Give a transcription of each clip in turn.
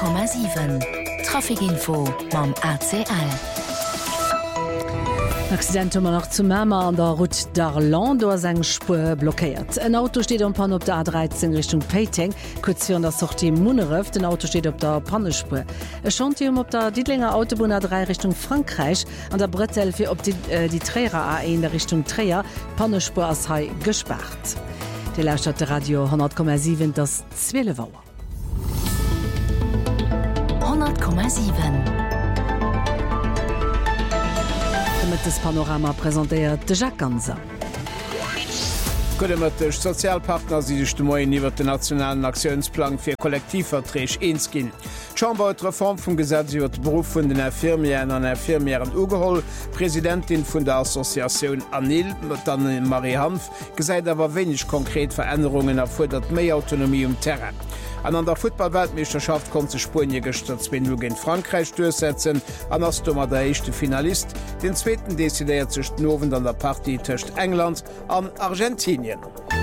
100,7 Trafikinfo mam ACL. Accident noch zu Mämer an der Route d'Arlan do seg Spur blockiert. Ein Auto steht am Pan op der A13 Richtung Peiting, kurz für an der Sortie Muneröf, den Auto steht op der Pannespur. Es Chantium op der Diedlinger Autobahn A3 Richtung Frankreich, an der Brettelfir op die Träger A1 der Richtung Träger, Pannespur as Hai gesperrt. Die Lausstadt der Radio 100,7 das 12 Wauer. 100,7 Mit das Panorama präsentiert de Jacques Ganser. Gëttemëtteg Sozialpartner si sech de Moien iwwer den nationalen Aktionsplan fir Kollektivvertreg eens ginn. D'Chamber huet Reform vum Gesetz iwwer d Beruf vun den Infirmieren an Infirmieren ugeholl. Präsidentin vun der Assoziatioun ANIL, dann Marie Hanf, gesäit awer wenig konkret Veränderungen erfuerdert méi Autonomie Terrain. An der Football-Weltmeisterschaft kon ze Spanje gestëtzt bin nu gin Frankreich durchsetzen, an ass dummer der echte Finalist, den zweten desideiert zecht Nowen an der Partie töcht England an Argentinien.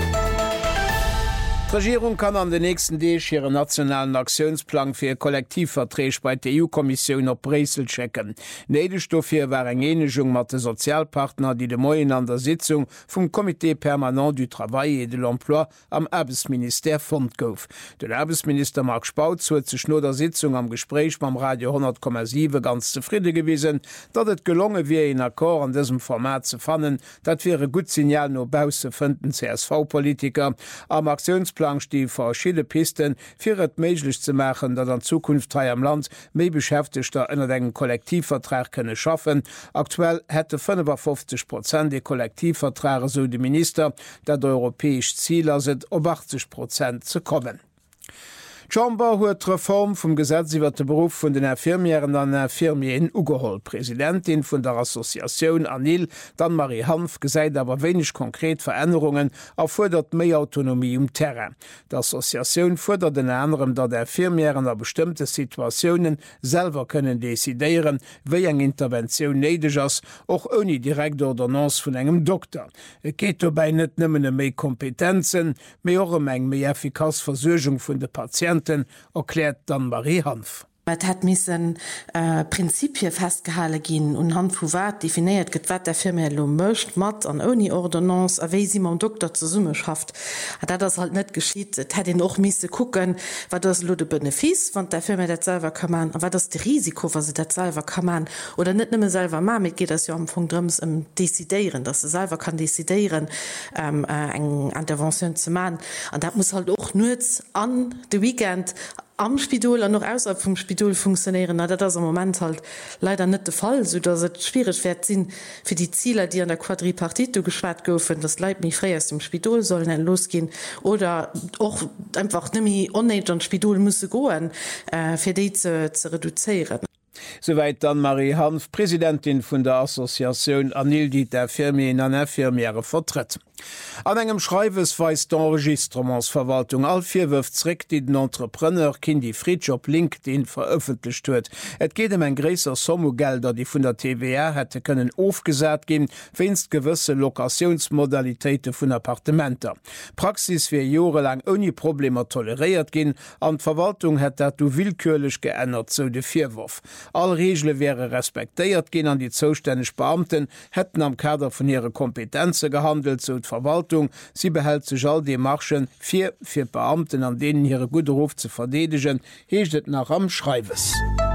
Die Regierung kann an den nächsten Deeg ihren nationalen Aktionsplan fir Kollektivvertreg bei der EU-Kommission op Bresel checken. Nedestoff hier war eng Enegung mat de Sozialpartner, die de Moien an der Sitzung vum Komitee permanent du Travail et de l'Emploi am Erbesminister fond gouf. Den Erbesminister Marc Spautz huet sech no der Sitzung am Gespräch beim Radio 100,7 ganz zufrieden gewesen, dat et gelungen wie in Akkor an diesem Format zu fannen, dat wäre gut Signal nobause finden CSV-Politiker am Aktionsplan die verschiedene Pisten fir et méiglich zu machen, dat an Zukunft frei am Land méi Beschäftigter ënner engen Kollektivvertrag könne schaffen. Aktuell hätte 55% die Kollektivverträge so die Minister, dat europäisch Ziel sind op 80% zu kommen. Chamber huet Reform vum Gesetz iwwer de Beruf vun den Infirmieren an Infirmien ugeholl. Präsidentin vun der Assoziatioun ANIL, dann Marie Hanf, gesäit awer wenig konkret Veränderungen erfuerdert méi Autonomie Terrain. D'Assoziatioun fuerdert den anderem, dat der Infirmieren a bestimmte Situationen selber können desideieren, wéi eng Intervention neideg ass, och oni direkt Ordonnance vun engem Doktor. Et geht dobei net nëmmen méi Kompetenzen, méi orem eng méi effikaz Versorgung vun de Patienten, erklärt dann Marie Hanf. Et hat missen Prinzipie festgehalle gin und han vu wat definiiert get wat der Firma lo mcht mat an oni Ordonnance aéi si man Doktor ze summe schafft. Dat das halt net geschiet, hat den och misse kucken, wat das lo de Benefis, wann der Firma dat selber kann man, wat das de Risiko was se dat selber kann man oder net nimme selber ma mit geht das ja am Funk drums im Desideieren, dass se selber kann desideieren eng Intervention ze man. An dat muss halt och nuz an de Weekend am Spidol an noch ausserhalb vom Spidol funktionieren, dat das am Moment halt leider net der Fall, so dass es schwierig wird sinn für die Ziele, die an der Quadripartito geschwert goufen, das Leib nicht frei aus dem Spidol sollen dann losgehen oder auch einfach nimi onnet und Spidol muss goen für die zu reduzieren. Soweit dann Marie Hanf, Präsidentin vun der Assoziatioun ANIL, die der Firmien an Infirmiere vertritt. An engem Schreiwes weist d'Enregistramentsverwaltung all 4 Wëftsrick, die den Entrepreneur Kindi Fritsch op LinkedIn veröffentlicht huet. Et geht eng gräser Sommogelder, die vun der TWR hätte können aufgesät gin, finst gewisse Lokationsmodalitéite vun Appartementer. Praxis fir jorelang oni Probleme toleriert gin, an d'Verwaltung het dat du willkürlich geändert, so de Vierwurf. All Regelle wäre respektéiert gin, an die zoustännech Beamten hätten am Kader vun ihre Kompetenze gehandelt, so Verwaltung, sie behält sich all die Marschen fir Beamten, an denen ihre gute Ruf zu verdedigen, heeschtet nach am Schreiwes.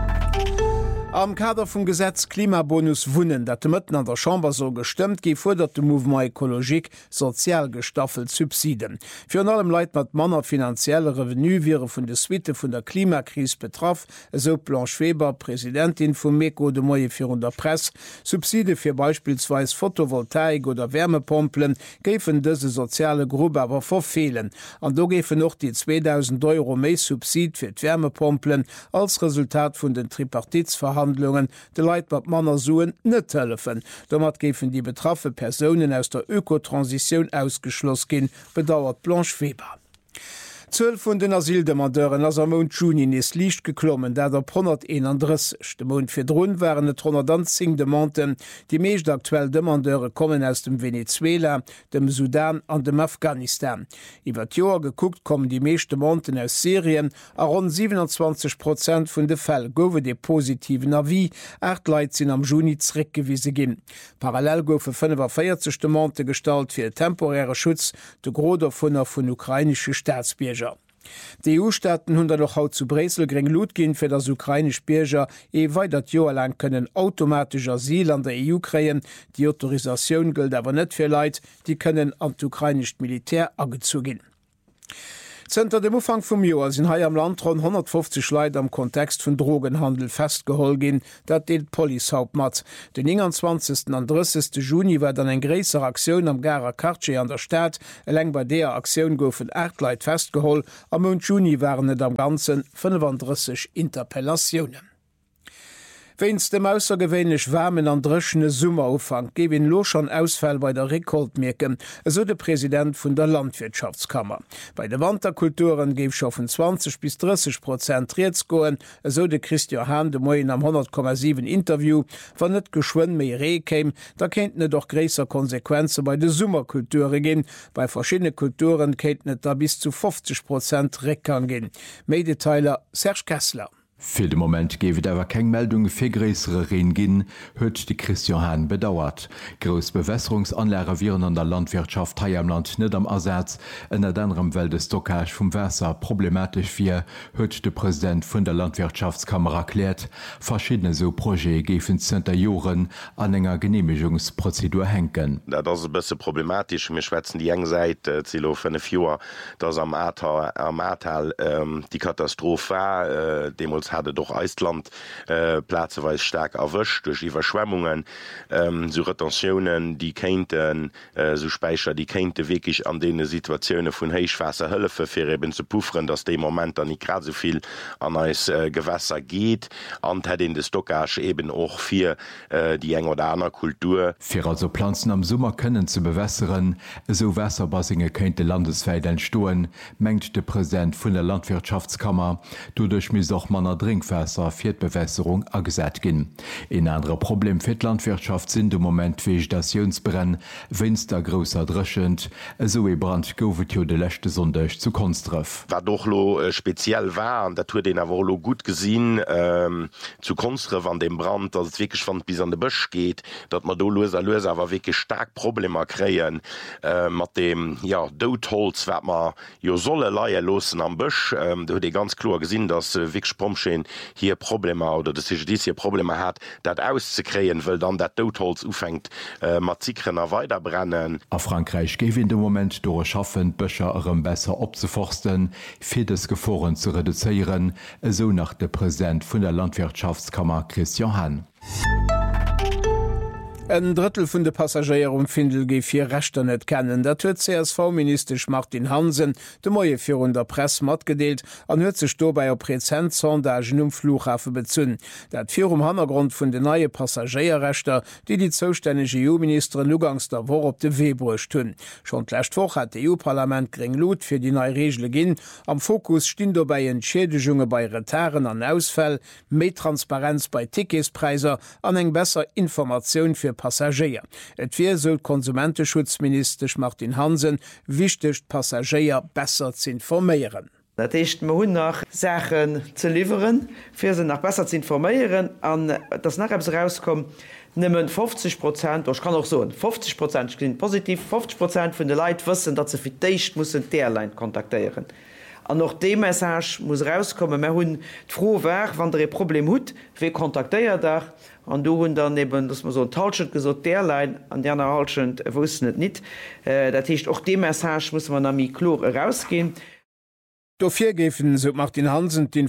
Am Kader vum Gesetz Klimabonus Wunnen, dat de Mëtten an der Chamber so gestimmt, gi fordert de Mouvement Ökologik sozial gestaffelt Subsiden. Für an allem Leiit mat Manner finanzielle Revenu wäre vun de Suite vun der Klimakrise betraff, so Blanche Weber, Präsidentin vum MECO de Moie vir der Presse, Subside fir beispielsweise Photovoltaik oder Wärmepompen géfen dëse soziale Gruppe aber verfehlen. An do géfen noch die 2000 € méi Subsid fir d'Wärmepompen als Resultat vun den Tripartitsverhandlungen de Leiit mat Manner suen net helfen. Dommer gefen die betraffe Personen aus der Ökotransition ausgeschloss gin, bedauert Blanche Weber. 12 vun den Asildemandeuren ass am Mount Juni is liicht geklommen, dat der 131. De Mount fir Drun waren et 110 Demanten, die meescht aktuell Demandeure kommen aus dem Venezuela, dem Sudan an dem Afghanistan. Iwer Joer gekuckt kommen die meeschte Demanten aus Syrien, a rund 27% vun de Fäll gowe de positiven Avis, 8 Leiit sinn am Juni zréckgewiese ginn. Parallel goufe 45 Demante stalt fir temporäre Schutz de Groder vunner vun ukrainische Staatsbierger. Die EU-Staaten hunn noch haut zu Bresel gering Lot ginn fir das ukrainisch Bierger weitert Joer lang kënnen automatisch Asyl an der EU kreien. Die Autorisationun gëlt awer net fir Leiit, die kënnen an ukrainisch Militär agezu ginn. Zter dem Ufang vum Joer sinn hai am Land rund 150 Leiit am Kontext vun Drogenhandel festgehol gin, dat deelt Polihaupt mat. Den 20. an 30. Juni war dann eng gréser Aktiun am Garer Quartier an der Stadt, eleng bei der Aktiun goufen 8 Leiit festgeholl, am Mount Juni waren net am ganzen 35 Interpellationen. Wennns dem aussergewwenlech warmen an drechene Summerufang gewin loch an Ausfall bei der Rekordmerken, eso de Präsident vun der Landwirtschaftskammer. Bei de Wanderkulturen geef schaffen 20 bis 30% Reets goen, eso de Christian Hahn de Moien am 100,7 Interview, wann net geschwoen méi Ree kéim, da kennt net doch gréser Konsequenze bei de Summerkulture gin. Bei verschiedene Kulturen kennt net da bis zu 50% Reckern gin. Medeteiler Serge Kessler. Für den Moment gebe dawer keng Meldung fir größere Reen ginn, huet die Christian Hahn bedauert. Groß Bewässerungsanlager viren an der Landwirtschaft hai am Land net am Ersatz, en der anderem Welt de Stockage vum Wässer problematisch fir, huet de Präsident vun der Landwirtschaftskammer erklärt, verschiedene so Projekte gefen Zter Joren an enger Genehmigungsprozedur henken. Das ist bisschen problematisch. Wir schwätzen die Engseite, Zilo für eine Fjord, dass am Ahrtal die Katastrophe war, demals hatte doch Eisland platzweise stark erwischt durch die Verschwemmungen, so Retentionen, die kennten, so Speicher, die kennte wirklich an den Situationen von Heichwasser Hilfe für eben zu puffern, dass dem Moment dann nicht gerade so viel an als Gewässer geht und hat in der Stockage eben auch für die eng oder andere Kultur. Für also Pflanzen am Sommer können zu bewässern, so Wässerbassine könnte landesweit entstehen, mengt der Präsident von der Landwirtschaftskammer, dadurch muss auch man Trinkwasser fir Bewässerung agesät gin. Ein anderes Problem fir die Landwirtschaft sind im Moment Vegetationsbrenn, Winster grosser dreschend, so e Brand goufet jo de lechte Sonntag zu Konstref. War doch lo speziell war, dat hue den awer lo gut gesinn zu Konstref an dem Brand, dat es wirklich von bis an de Bösch geht, dat man do loser awer wirklich stark Probleme kreien mat dem Dotholz wat man jo solle laie losen am Bösch. Du hue ganz klar gesinn, dass wirklich Pomschen hier Probleme oder dass sich dies hier Probleme hat, dat auszukriegen, weil dann der Totholz ufängt mat Zikrenner weiterbrennen. A Frankreich gebe in dem Moment durchschaffen, Böcher besser abzuforsten, für das Gefahren zu reduzieren, so nach der Präsident von der Landwirtschaftskammer Christian Hahn. Ein Drittel vun de Passagier Findel géif fir Rechter net kennen. Dat huet CSV-Minister Martin Hansen de Moie vir der Press mat gedeelt, an huet sech do bei op Präzentsondagen Flughafe bezzun. Dat fir Hannergrund vun de neue Passagierrechter, die zoustännege EU-Ministerin Lugangs der Wor op de Februar tunn. Schonlächt woch hat de EU-Parlament gering Lot fir die neue Regel ginn. Am Fokus stin dobei Entschädigungen bei Retaren an Ausfall, méi Transparenz bei Ticketspreiser an eng besser Information fir Passagier. Et wie soll Konsumentenschutzminister Martin Hansen wichtig Passagier besser zu informieren. Dat ist ma hun nach Sachen zu lieferen, für sie nach besser zu informieren, an das nach rauskommt, nimmen 50%, ich kann auch so 50% stehen positiv, 50% von den Leuten wissen, dass sie für dich müssen die Airline kontaktieren. An noch de Message muss rauskommen, wir hun froh war, wann der Problem hat, wie kontaktiert da. Und du hun dann eben, dass man so ein Talschend gesagt, der Lein an der Talschend wussten es nicht. Das heißt, auch die Message muss man am Klo rausgehen. Dofir gefen so Martin Hansen die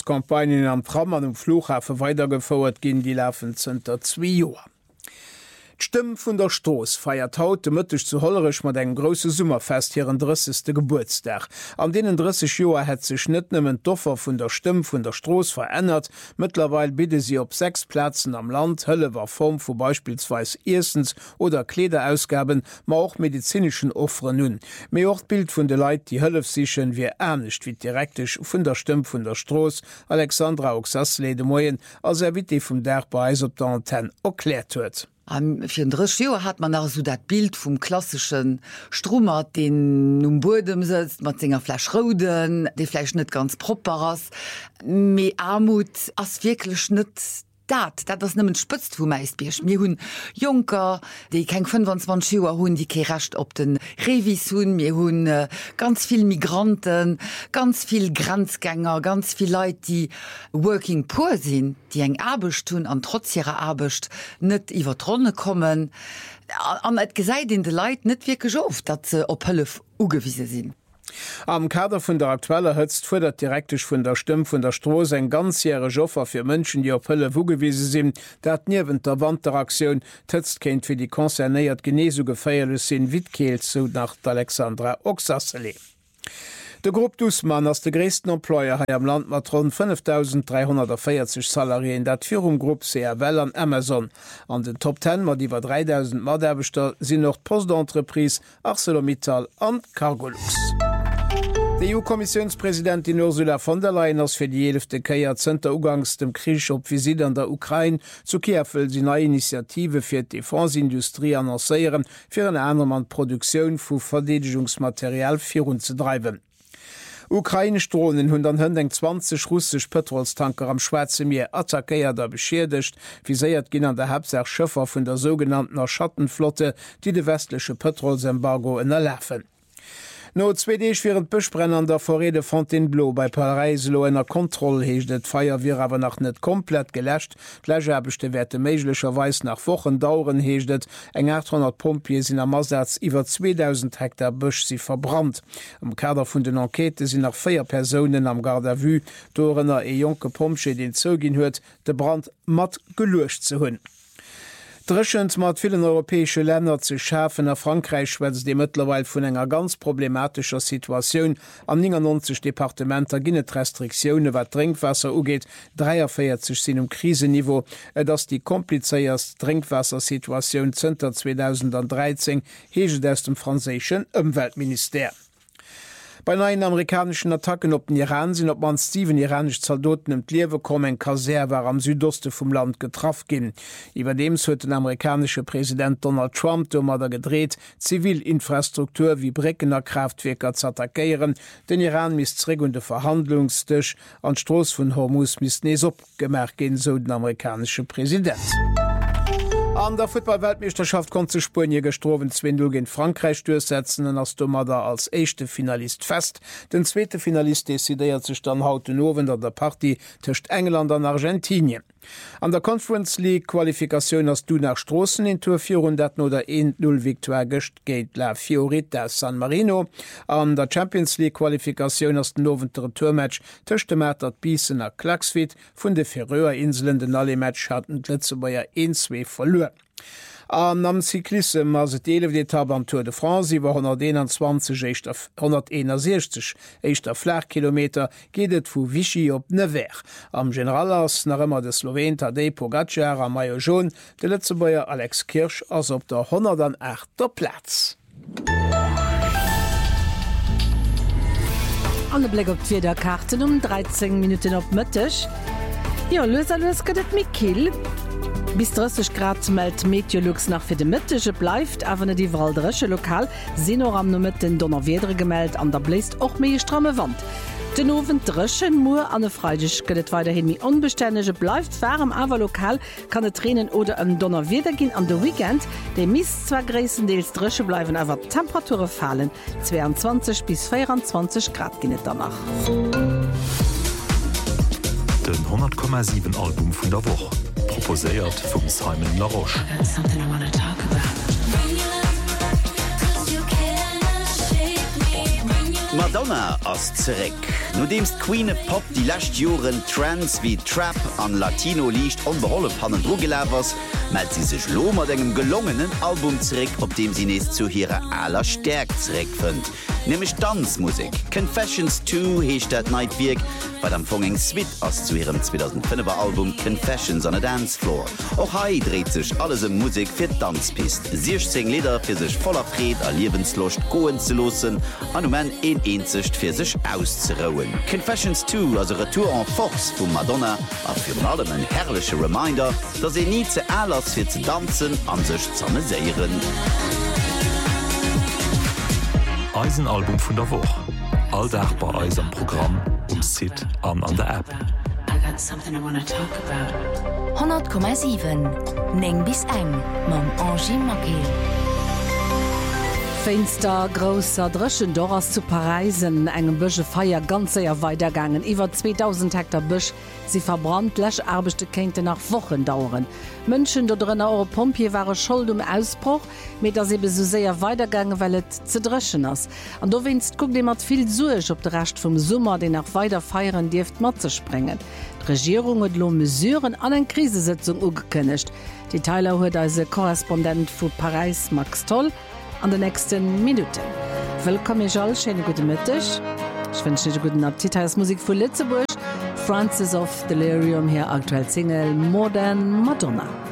Informationskampagnen am Tram an dem Flughafen weitergefordert gehen, die laufen unter 2 Jahren. D'Stimm vun der Stroos feiert haut de Mëttech zu Hollerech mat eng grosse Summerfest hireieren 30. Geburtsdag. An denen 30 Joer het sech net nëmmen d'Offer vun der Stimm vun der Stroos verändert. Mittlerweile bitte sie op 6 Plätzen am Land Hëlle war Form vu beispielsweise Erstens oder Kledeausgaben, ma auch medizinischen Offeren nun. Mei Ortbild vun de Leiit die Hëllef sichen wie ernstcht wie direktisch vun der Stimm vun der Stroos Alexandra Oxasley de Moien als wit vum Derbeis op der Antenne erklärt huet. Am 34 Joer hat man nach so dat Bild vum klassischen Strommer, den Bodem sitzt, mat senger Flaschroden, de Fleisch net ganz proper ass, me Armut ass wirklich net dat das nimmen spëtzt wo meist Biersch. Mir hunn Junker, die kein 25 Joer hunn, die ke recht op den Revis hunn, mir hunn ganz viel Migranten, ganz viel Grenzgänger, ganz viel Leute, die working poor sinn, die eng Abecht tun an trotz ihrer Abecht net iwwer Tronne kommen. An et gesäit in de Leiit net wirklich oft, dat ze op Hëllef ugewiese sinn. Am Kader vun der aktuelle Hëtzt fudert direktisch vun der Stimm vun der Stroos eng ganzjährige Joffer fir Mënschen, die op Hëlle wugewiese sinn, dat niewend der Wandteraktion tëtzt kenint fir die konzernéiert Genesu geféierle sinn Witkeel zu nach Alexandra Oxasley. De Grupp Dussmann ass de gréessten Emploier hai am Land mat rund 5.340 Salarien, dat Firumgrupp CRL an Amazon. An den Top 10 mat iwwer 3.000 Maderbeter sinn noch Postentreprise, ArcelorMittal an Cargolux. Die EU-Kommissionspräsidentin Ursula von der Leyen ass fir die 11. Keier Zter Ugangs dem Krisch op Visit an der Ukraine zu Kiew sie neue Initiative fir d' Defensindustrie annoncéieren fir en Änermann Produktionioun vu Verdedigungsmaterial virun ze dreiwen. Ukraine-Stronen hunn an hëndeng 20 russsisch Petrolstanker am Schwarze Meer attackéiert der beschädigt, wie séiert ginn an der Hauptsache Schëffer vun der sogenannten Schattenflotte, die de westliche Petrolsembargo ënnerläfen. No 2Dch fir d Bëchbrenner an der Forêt de Fontainebleau bei Parislo ennner Kontroll heecht et Feierwier awer nach net komplett gelächt. D'Lägerbechte werte méiglecherweis nach Wochen dauren heeschtet, eng 800 Pompier sinn am Massatz iwwer 2000 Hektar Bëch si verbrannt. Am Kader vun den Enquete sinn nach 4 Personen am Garde à vue, dorenner e Joke Pomsche den zogin huet, de Brand mat gelucht ze hunn. Drschend mat vielen europäesche Länder ze schafen a Frankreich schwätzt de mittlerweile vun enger ganz problematischer Situation an 90 Departementer ginnet Restriktionen wat Trinkwasser ugeht 43 sinn Kriseniveau, dats die kompliceéiers Trinkwassersituation zter 2013 heget aus dem franzesischen Umweltminister. Bei neuen amerikanischen Attacken op den Iran sinn op man 7 iranisch Soldaten im Liewe kommen Kaser war am Südoste vum Land getraff gin. Iwerdems huet den amerikanische Präsident Donald Trump dommer gedreht, Zivilinfrastruktur wie Breckener Kraftwerker zu attackieren, den Iran missregende Verhandlungstisch an Stroß vun Hormuz miss nees opgemerk gin, so den amerikanische Präsident. An der Fußball-Weltmeisterschaft kon ze Spurnie gestrowen Zwindel gin Frankreich durchsetzen ass dummer da als echte Finalist fest. Den zweite Finalist desideiert sech dann haut den Owen der Party tcht England an Argentinien. An der Conference League Qualifikation ass du nach Strossen in Tour 400 oder 1-0 Victoire gëcht géint la Fiorita San Marino. An der Champions League Qualifikation ass den nowentere Tourmatch tchte Mätert Biesener Klackswit vun de Färöerinseln den alle Match hatten Letzebauier 1-2 verloren. Am Cyklism as et 11 Etappe am Tour de France iwwer 161 eichter Flachkilometer gedet vu Vichy op Nevers. Am Generalass nach ëmmer de Slowen Tadej Pogacar am Maillot jaune, de Letzebauier Alex Kirsch ass op der 108. Platz. Alle Blick op vier der Karten 13 Minuten op Mëttech. Ja, loserlos gëtt mit Kiel. Bis 30 Grad meldt Meteorlux nach fir de Mëttege bleifft, awer net die Waldresche Lokal sinn or am no mit den Donnerwiedre gemeldt, an der bläst och méi stramme Wand. Den Owen dreschen Moer an e Freidech gëtt weiterhin mi onbestännege bleifft wärm awer lokal kann et Tränen oder em Donnerwieder ginn an de Weekend, déi miss zwar gréessen deels dresche bleiwen awer Temperature fallen 22 bis 24 Grad ginnet danach. Den 100,7 Album vun der Woche. Proposéiert vum Simon Laroche. Madonna ass zeréck. No deemst Queene Pop die lächt Joren Trends wie Trap an Latino liicht onbeholle pannen Drogelläwers, meldet sie sich lo mat engem gelungenen Album zurück, op dem sie nächst zu ihrer aller Stärk zurückfindet. Nämlich Tanzmusik. Confessions 2 hecht dat Nightwirk, bei dem Fonging Sweet aus zu ihrem 2005er Album Confessions on a Dance Floor. Auch hai dreht sich alles in Musik für Tanzpist. 16 Lieder für sich voller Fred a Lebenslust goen zu losen, an moment in Einsicht für sich auszuruhen. Confessions 2 also Retour en Force von Madonna, a für allem ein herrlicher Reminder, dass sie nie zu alles für zu tanzen an sich zu amüsieren. Eisenalbum vun der Woche. Alldach bei Eis am Programm Sit an der App. 100,7 Neng bis eng mam Angie Makel. Feinster grosser Drschen Doras zu Parisen engem Bësche feier ganzeier weitergangen. Iwer 2000 Hektar Bëch sie verbrannt lech erbechte Kente nach Wochen dauern. Mënschen do drinnner euro Pompie waren schuld Ausbruch, met as se be so séier weitergange wellt ze dreschen ass. An do winst guck de mat viel suech op de recht vum Summer, den nach weiter feieren Dift mat ze sprengen. Regierung et lo mesureuren an en Krisesitzung ugekënnecht. Die Teiler huet als Korrespondent vu Paris Max Toll an den nächsten Minuten. Willkommen all schöne gute Mittag. Ich wünsche dir guten Appetit als Musik von Lützeburg. Francis of Delirium hier aktuell Single Modern Madonna.